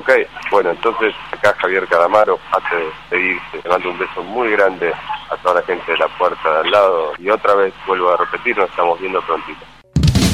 Ok, bueno, entonces acá Javier Calamaro hace seguirse. Le mando un beso muy grande a toda la gente de la puerta de al lado y otra vez vuelvo a repetir, nos estamos viendo prontito.